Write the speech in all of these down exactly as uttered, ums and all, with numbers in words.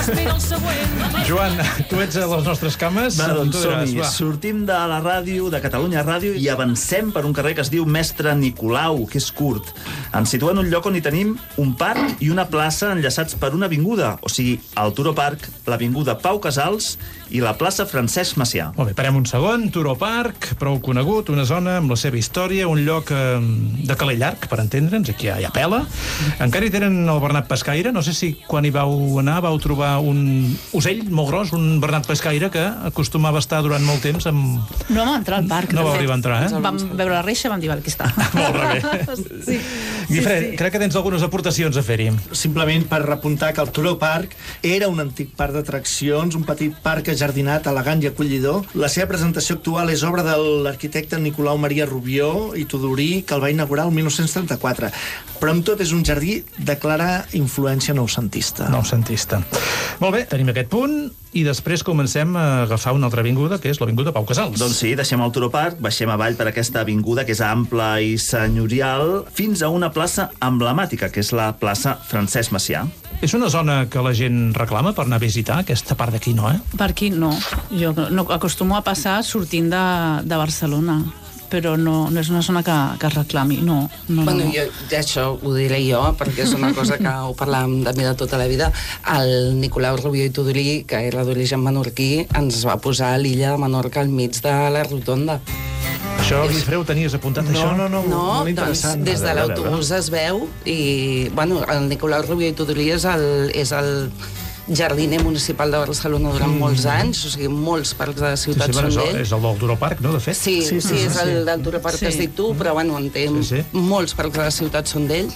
Joan, tu ets a les nostres cames. Va, doncs som-hi. Sortim de la ràdio, de Catalunya Ràdio, i avancem per un carrer que es diu Mestre Nicolau, que és curt. Ens situem en un lloc on hi tenim un parc i una plaça enllaçats per una avinguda, o sigui, el Turó Park, l'avinguda Pau Casals i la plaça Francesc Macià. Molt bé, parem un segon. Turó Park, prou conegut, una zona amb la seva història, un lloc eh, de caler llarg, per entendre'ns, aquí hi ha pela. Encara hi tenen el Bernat Pescaire, no sé si quan hi vau anar vau trobar un ocell molt gros, un Bernat Pescaire que acostumava a estar durant molt temps amb... No vam entrar al parc. No vau arribar a entrar, eh? Vam veure la reixa i vam dir, aquí està. Molt bé. Sí. Guifré, Sí, sí. crec que tens algunes aportacions a fer-hi. Simplement per repuntar que el Turó Park era un antic parc d'atraccions, un petit parc ajardinat, elegant i acollidor. La seva presentació actual és obra de l'arquitecte Nicolau Maria Rubió i Tudurí, que el va inaugurar el mil nou-cents trenta-quatre. Però amb tot és un jardí de clara influència noucentista. Noucentista. Molt bé, tenim aquest punt i després comencem a agafar una altra avinguda, que és l'avinguda Pau Casals. Doncs sí, deixem el Turó Park, baixem avall per aquesta avinguda que és ampla i senyorial, fins a una plaça emblemàtica, que és la plaça Francesc Macià. És una zona que la gent reclama per anar a visitar, aquesta part d'aquí no, eh? Per aquí no. Jo no acostumo a passar sortint de, de Barcelona, però no, no és una zona que, que es reclami, no. no Bueno, no. jo, això ho diré jo, perquè és una cosa que ho parlàvem de mi de tota la vida. El Nicolau Rubió i Tudurí, que era d'origen menorquí, ens va posar a l'illa de Menorca al mig de la rotonda. Això, Guifré, ho tenies apuntat, això? No, no, no, No, molt doncs interessant. des de l'autobús es veu i, bueno, el Nicolau Rubió i Tudurí és el, és el jardiner municipal de Barcelona durant mm. molts anys, o sigui, molts parcs de la Sí, ciutat sí, bueno, són és, d'ell. és el del Turó Park, no, de fet? Sí, sí, sí, sí, és el del Turó Park que has dit tu, però bueno, en té Sí, sí. molts parcs de la ciutat són d'ell.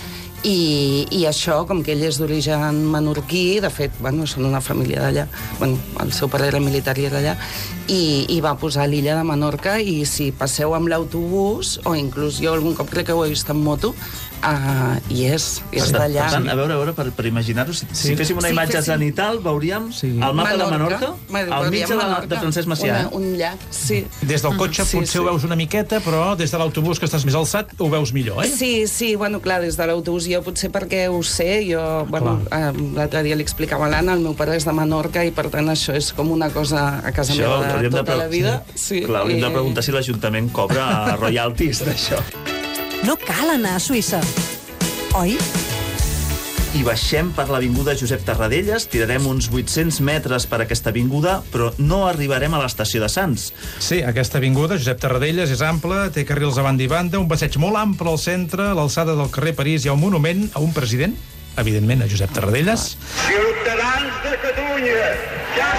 I, i això, com que ell és d'origen menorquí, de fet, bueno, són una família d'allà, bueno, el seu pare era militar i era allà, i, i va posar a l'illa de Menorca, i si passeu amb l'autobús, o inclús jo algun cop crec que ho he vist en moto, Uh, i és, i està allà. Per tant, a veure, a veure, per, per imaginar-ho, si, Sí. si féssim una Sí, imatge féssim- zenital, veuríem Sí. el mapa de Menorca, Bueno, al mig de, la, Menorca, de Francesc Macià. Una, un llac, sí. Des del cotxe Sí, potser sí. ho veus una miqueta, però des de l'autobús, que estàs més alçat, ho veus millor, eh? Sí, sí, bueno, clar, des de l'autobús jo potser perquè ho sé, jo, bueno, eh, l'altre dia li explicava a l'Anna, el meu pare és de Menorca i per tant això és com una cosa a casa Això meva hauríem de de tota pre- la vida. Sí, Clar, hauríem i- de preguntar si l'Ajuntament cobra royalties d'això. No cal anar a Suïssa, oi? I baixem per l'avinguda Josep Tarradellas, tirarem uns vuit-cents metres per aquesta avinguda, però no arribarem a l'estació de Sants. Sí, aquesta avinguda, Josep Tarradellas, és ampla, té carrils a banda i banda, un passeig molt ample al centre, a l'alçada del carrer París hi ha un monument a un president, evidentment a Josep Tarradellas. Ciutadans de Catalunya, ja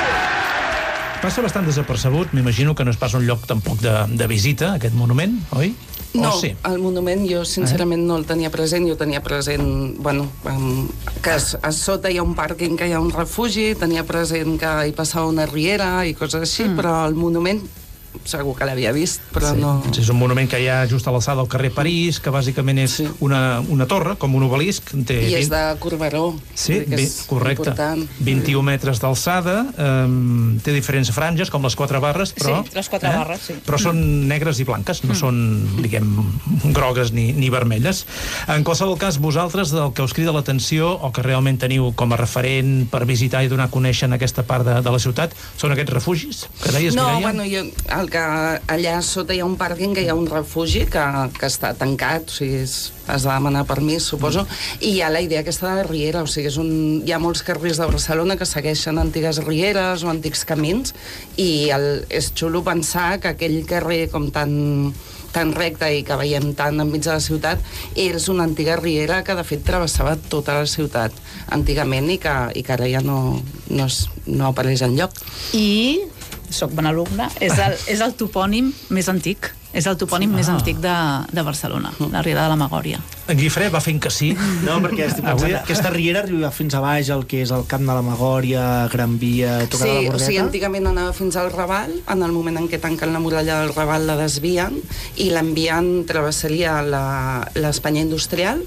Passa bastant desapercebut, m'imagino que no és pas un lloc tampoc de, de visita, aquest monument, oi? No, O sí? el monument jo sincerament no el tenia present, jo tenia present, bueno, um, que a, a sota hi ha un pàrquing, que hi ha un refugi, tenia present que hi passava una riera i coses així, mm. però el monument segur que l'havia vist, però Sí. no... És un monument que hi ha just a l'alçada del carrer París, que bàsicament és Sí. una, una torre, com un obelisc. Té I és vint- de Corberó. Sí, vull dir que bé, és correcte. important. vint-i-un metres d'alçada, um, té diferents franges, com les quatre barres, però... Sí, les quatre barres, sí. Però són negres i blanques, no són, diguem, grogues ni, ni vermelles. En qualsevol cas, vosaltres, del que us crida l'atenció, o que realment teniu com a referent per visitar i donar a conèixer en aquesta part de, de la ciutat, són aquests refugis que deies, No, Mireia? bueno, jo, el que allà sota hi ha un pàrquing, que hi ha un refugi que, que està tancat, o sigui, és, has de demanar permís, suposo, i hi ha la idea aquesta de la riera, o sigui, és un, hi ha molts carrers de Barcelona que segueixen antigues rieres o antics camins, i el, és xulo pensar que aquell carrer com tan tan recte i que veiem tant enmig de la ciutat, és una antiga riera que de fet travessava tota la ciutat antigament i que, i que ara ja no, no, es, no apareix enlloc. I, soc bon alumne, és el, és el topònim més antic. És el topònim Ah. més antic de, de Barcelona, la Riera de la Magòria. En Guifré va fent que sí. No, perquè estic pensant, Avui- aquesta riera arriba fins a baix, el que és el Camp de la Magòria, Gran Via, Tocar Sí, de la o Bordeta. sigui, antigament anava fins al Raval, en el moment en què tanquen la muralla del Raval la desvien i l'envien, travessaria la- l'Espanya industrial,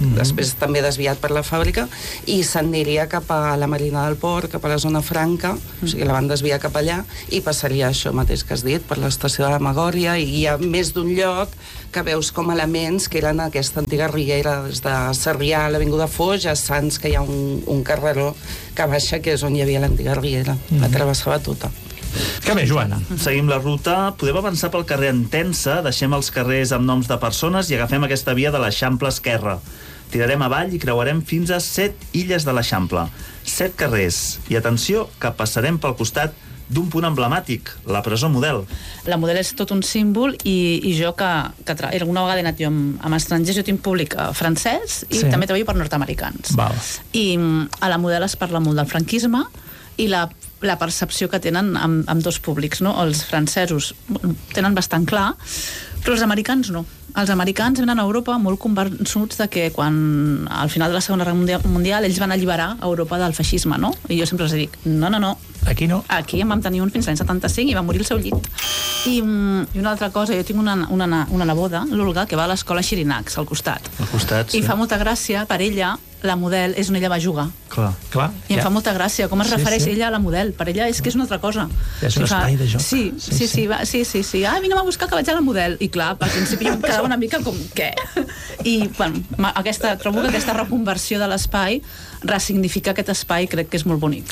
mm-hmm. després també desviat per la fàbrica, i s'aniria cap a la Marina del Port, cap a la zona franca, mm. o sigui, la van desviar cap allà, i passaria això mateix que has dit, per l'estació de Magòria, i hi ha més d'un lloc que veus com elements que eren aquesta antiga riera, des de Sarrià, l'Avinguda Foix, a Sants, que hi ha un, un carreró que baixa, que és on hi havia l'antiga riera, mm. la travessava tota. Què més, Joana? Seguim la ruta, podem avançar pel carrer Entença, deixem els carrers amb noms de persones i agafem aquesta via de l'Eixample esquerra. Tirarem avall i creuarem fins a set illes de l'Eixample. Set carrers. I atenció, que passarem pel costat d'un punt emblemàtic, la presó Model. La Model és tot un símbol i, i jo que, que tra... alguna vegada he anat jo amb, amb estrangers, jo tinc públic francès i sí. també treballo per nord-americans. Val. I a la Model es parla molt del franquisme i la, la percepció que tenen amb, amb dos públics, no? Els francesos tenen bastant clar, però els americans no. Els americans venen a Europa molt convençuts de que quan, al final de la Segona Guerra Mundial, ells van alliberar Europa del feixisme, no? I jo sempre els dic, no, no, no. Aquí no. Aquí en vam tenir un fins l'any setanta-cinc i va morir al seu llit. I, I una altra cosa, jo tinc una, una, una neboda, l'Olga, que va a l'escola Xirinacs, al costat. Al costat, sí. I fa molta gràcia, per ella, la Model és on ella va jugar. Clar, clar. I em ja. fa molta gràcia com es sí, refereix sí. ella a la Model. Per ella és que és una altra cosa. Ja és un o sigui, espai de joc. Sí, sí, sí. sí, va, sí, sí, sí. Ah, vinga a buscar que vaig a la Model. I clar, al principi jo em quedava una mica com, què? I, bueno, aquesta, trobo que aquesta reconversió de l'espai ressignifica aquest espai, crec que és molt bonic.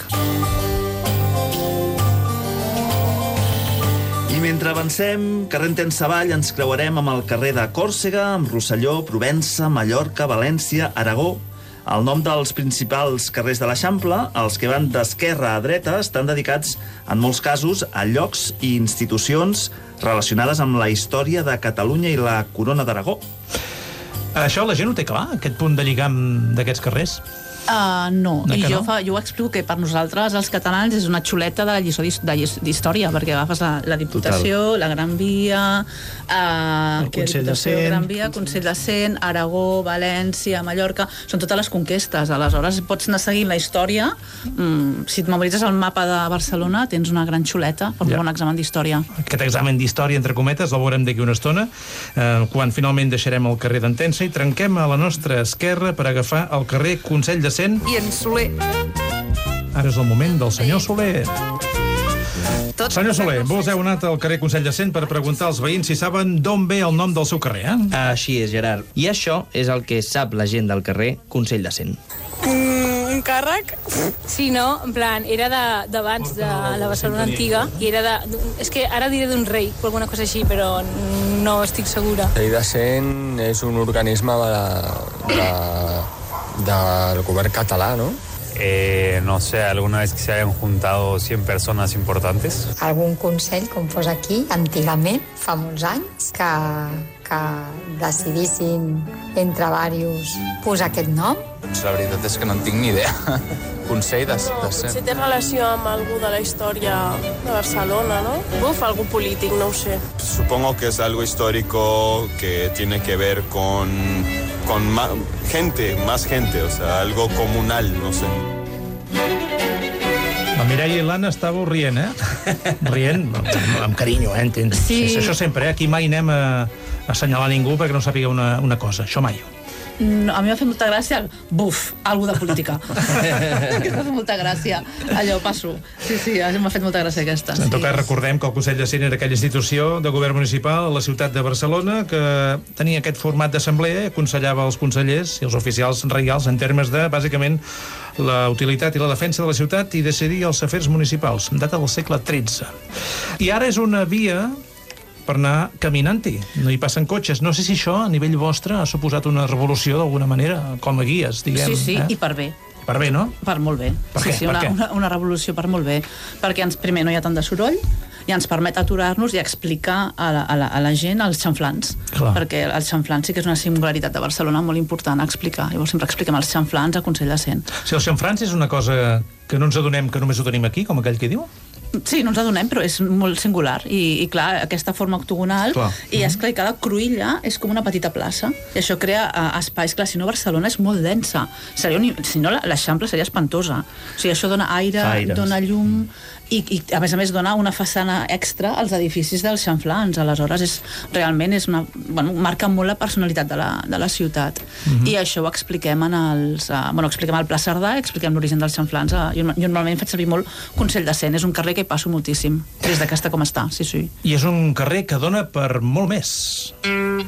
I mentre avancem, carrer Entença avall, ens creuarem amb el carrer de Còrsega, amb Rosselló, Provença, Mallorca, València, Aragó. El nom dels principals carrers de l'Eixample, els que van d'esquerra a dreta, estan dedicats, en molts casos, a llocs i institucions relacionades amb la història de Catalunya i la Corona d'Aragó. Això la gent ho té clar, aquest punt de lligam d'aquests carrers? Uh, no, no, i jo, no? Fa, jo ho explico que per nosaltres, els catalans, és una xuleta de la lliçó d'història, perquè agafes la, la Diputació, Total. la Gran Via, uh, el Consell de Cent, Gran Via, Consell de Cent, Aragó, València, Mallorca, són totes les conquestes. Aleshores pots anar seguint la història. Mm, si et memoritzes el mapa de Barcelona, tens una gran xuleta per un ja. bon examen d'història. Aquest examen d'història, entre cometes, el veurem d'aquí una estona, eh, quan finalment deixarem el carrer d'Entença i trenquem a la nostra esquerra per agafar el carrer Consell de Cent. I en Soler. Ara és el moment del senyor Soler. Tot senyor Soler, vos heu anat al carrer Consell de Cent per preguntar als veïns si saben d'on ve el nom del seu carrer, eh? Així és, Gerard. I això és el que sap la gent del carrer Consell de Cent. Mm, un càrrec? Sí, no? En plan, era d'abans de, de la Barcelona antiga i era de... És que ara diré d'un rei o alguna cosa així, però no estic segura. El Consell de Cent és un organisme de, de, del govern català, no? Eh, no sé, alguna vez que se hayan juntado cien personas importantes. Algun consell, com fos aquí, antigament, fa molts anys, que, que decidissin entre diversos posar aquest nom. La veritat és que no en tinc ni idea. Consell de, no, de Cent. Potser té relació amb algú de la història de Barcelona, ¿no? Buf, algú polític, no ho sé. Supongo que es algo histórico que tiene que ver con, con más gente, más gente, o sea, algo comunal, no sé. La Mireia i l'Anna estàveu rient, eh? Rient, amb, amb carinyo, eh? Entens? Sí. sí. Això sempre, eh? Aquí mai anem a, a assenyalar ningú perquè no sàpiga una, una cosa. Això mai. No, a mi m'ha fet molta gràcia, buf, algú de política. M'ha fet molta gràcia. Allò, passo. Sí, sí, m'ha fet molta gràcia aquesta. En tot cas, sí. recordem que el Consell de Cent era aquella institució de govern municipal a la ciutat de Barcelona que tenia aquest format d'assemblea, aconsellava els consellers i els oficials reials en termes de, bàsicament, la utilitat i la defensa de la ciutat i decidir els afers municipals, data del segle tretze. I ara és una via per anar caminant-hi. No hi passen cotxes. No sé si això, a nivell vostre, ha suposat una revolució d'alguna manera, com a guies, diguem. Sí, sí, eh? i per bé. Per bé, no? Per molt bé. Per sí, què? sí, Per una, què? una, una revolució per molt bé. Perquè ens, primer no hi ha tant de soroll i ens permet aturar-nos i explicar a la, a la, a la gent els xamflans. Clar. Perquè els xamflans sí que és una singularitat de Barcelona molt important a explicar. Llavors sempre expliquem els xamflans a Consell de Cent. Si els xamfrans és una cosa que no ens adonem que només ho tenim aquí, com aquell que diu? Sí, no ens adonem, però és molt singular. I, i clar, aquesta forma octogonal, clar. i és clar, cada cruïlla és com una petita plaça. I això crea uh, espais. Clar, si no, Barcelona és molt densa. Seria un, si no, l'Eixample seria espantosa. O sigui, això dona aire, Aires. dona llum, i, i a més a més dona una façana extra als edificis dels xamflans. Aleshores és, realment és una, bueno, marca molt la personalitat de la, de la ciutat. Mm-hmm. I això ho expliquem en els uh, bueno, expliquem al Pla Cerdà, expliquem l'origen dels xamflans. Uh, jo, jo normalment faig servir molt Consell de Cent, és un carrer que hi passo moltíssim des de que està com està, sí, sí. I és un carrer que dona per molt més.